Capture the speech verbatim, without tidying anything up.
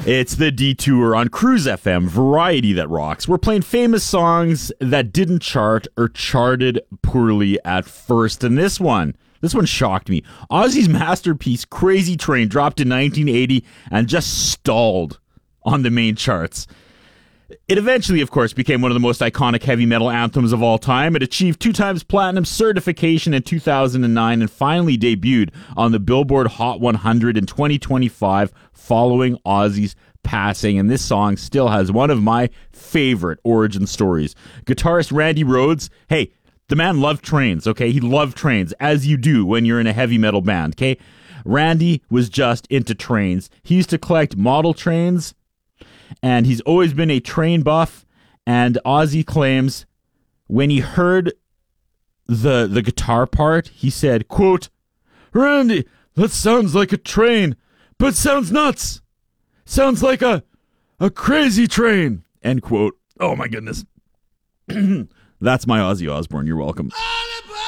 It's the Detour on Cruise F M, variety that rocks. We're playing famous songs that didn't chart or charted poorly at first. And this one, this one shocked me. Ozzy's masterpiece, Crazy Train, dropped in nineteen eighty and just stalled on the main charts. It eventually, of course, became one of the most iconic heavy metal anthems of all time. It achieved two times platinum certification in two thousand nine and finally debuted on the Billboard Hot one hundred in twenty twenty-five following Ozzy's passing. And this song still has one of my favorite origin stories. Guitarist Randy Rhoads, hey, the man loved trains, okay? He loved trains, as you do when you're in a heavy metal band, okay? Randy was just into trains. He used to collect model trains, and he's always been a train buff. And Ozzy claims when he heard the the guitar part, he said, quote, "Randy, that sounds like a train, but sounds nuts. Sounds like a a crazy train," end quote. Oh my goodness. That's my Ozzy Osbourne. You're welcome. All about